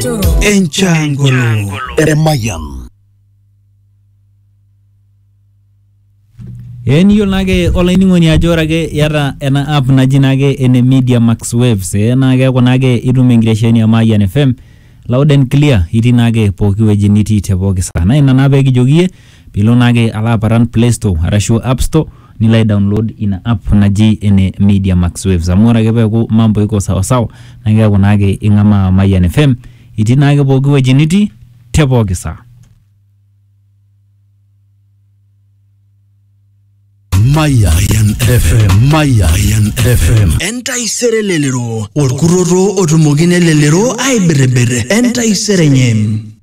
Enchangolo Mayam. Eniyo nage online ngoni ajorage yara ena app najinage ene Media Max Waves nage konage idumengiresheni ya Mayan FM loud and clear itinage poki wejiniti teboki sana ina nabe gijogie bilo nage ala paran Play Store arashu App Store nilai download ina app naji ene Media Max Waves amora gebe ku mambo iko sawa sawa nage konage ingama Mayan FM itinage poki wejiniti teboki sana Mayan FM Entai serelelero Orkuroro otumogine lelero ay berebere Entai serenyem